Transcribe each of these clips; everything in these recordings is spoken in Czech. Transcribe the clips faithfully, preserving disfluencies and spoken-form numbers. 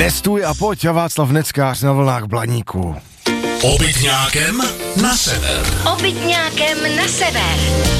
Nestůj a pojď a Václav Neckář na vlnách Blaníku. Obytňákem na sever. Obytňákem na sever.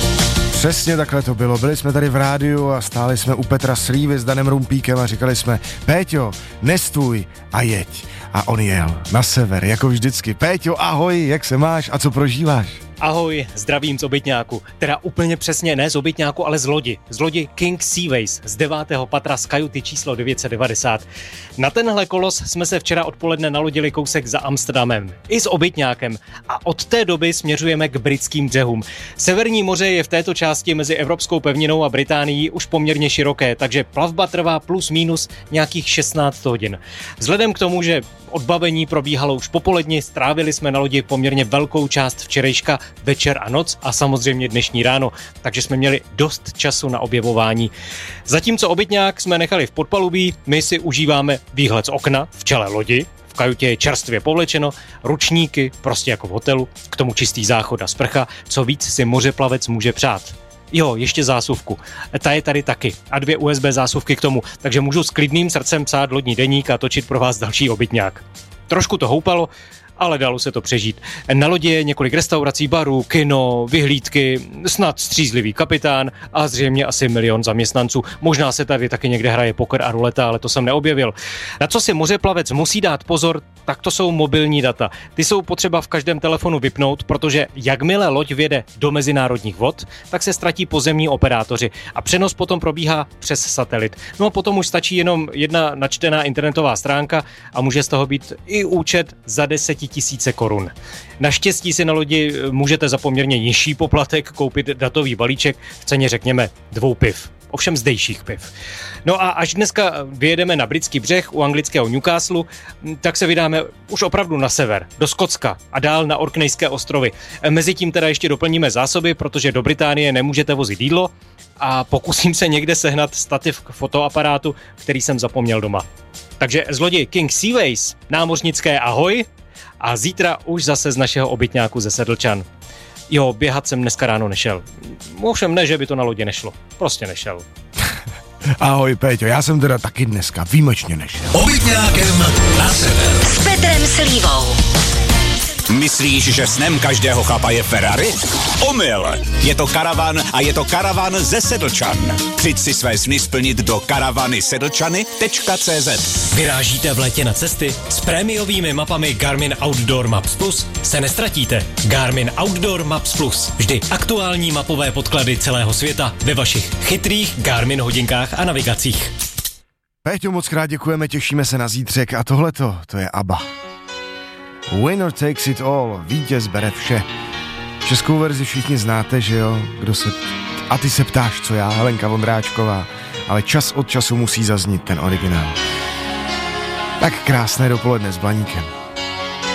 Přesně takhle to bylo. Byli jsme tady v rádiu a stáli jsme u Petra Slívy s Danem Rumpíkem a říkali jsme: Péťo, nestůj a jeď. A on jel na sever, jako vždycky. Péťo, ahoj, jak se máš a co prožíváš? Ahoj, zdravím z obytňáku. Teda úplně přesně ne z obytňáku, ale z lodi. Z lodi King Seaways z devátého patra z kajuty číslo devět set devadesát. Na tenhle kolos jsme se včera odpoledne nalodili kousek za Amsterdamem. I s obytňákem. A od té doby směřujeme k britským břehům. Severní moře je v této části mezi Evropskou pevninou a Británií už poměrně široké, takže plavba trvá plus minus nějakých šestnáct hodin. Vzhledem k tomu, že odbavení probíhalo už popoledni, strávili jsme na lodi poměrně velkou část včerejška, večer a noc a samozřejmě dnešní ráno, takže jsme měli dost času na objevování. Zatímco obytňák jsme nechali v podpalubí, my si užíváme výhled z okna v čele lodi. V kajutě je čerstvě povlečeno, ručníky, prostě jako v hotelu, k tomu čistý záchod a sprcha, co víc si mořeplavec může přát. Jo, ještě zásuvku. Ta je tady taky. A dvě U S B zásuvky k tomu, takže můžu s klidným srdcem psát lodní deník a točit pro vás další obytňák. Trošku to houpalo, ale dalo se to přežít. Na lodi je několik restaurací, barů, kino, vyhlídky, snad střízlivý kapitán a zřejmě asi milion zaměstnanců. Možná se tady taky někde hraje poker a ruleta, ale to jsem neobjevil. Na co si mořeplavec musí dát pozor, tak to jsou mobilní data. Ty jsou potřeba v každém telefonu vypnout, protože jakmile loď vjede do mezinárodních vod, tak se ztratí pozemní operátoři a přenos potom probíhá přes satelit. No a potom už stačí jenom jedna načtená internetová stránka a může z toho být i účet za deset tisíce korun. Naštěstí si na lodi můžete za poměrně nižší poplatek koupit datový balíček v ceně řekněme dvou piv. Ovšem zdejších piv. No a až dneska vyjedeme na britský břeh u anglického Newcastle, tak se vydáme už opravdu na sever, do Skotska a dál na Orkneyské ostrovy. Mezitím teda ještě doplníme zásoby, protože do Británie nemůžete vozit jídlo a pokusím se někde sehnat stativ k fotoaparátu, který jsem zapomněl doma. Takže z lodi King Seaways, námořnické ahoj a zítra už zase z našeho obytňáku ze Sedlčan. Jo, běhat jsem dneska ráno nešel. Ovšem ne, že by to na lodi nešlo. Prostě nešel. Ahoj Péťo, já jsem teda taky dneska výjimečně nešel. Obytňákem na sever. S Petrem Slívou. Myslíš, že snem každého chlapa je Ferrari? Omyl! Je to karavan a je to karavan ze Sedlčan. Přijď si své sny splnit do karavany sedlčany tečka cé zet. Vyrážíte v létě na cesty? S prémiovými mapami Garmin Outdoor Maps Plus se nestratíte. Garmin Outdoor Maps Plus. Vždy aktuální mapové podklady celého světa ve vašich chytrých Garmin hodinkách a navigacích. Péťo, moc krát děkujeme, těšíme se na zítřek a tohleto, to je ABBA. Winner takes it all, vítěz bere vše. Českou verzi všichni znáte, že jo? Kdo se... A ty se ptáš, co já, Helenka Vondráčková. Ale čas od času musí zaznít ten originál. Tak krásné dopoledne s Blaníkem.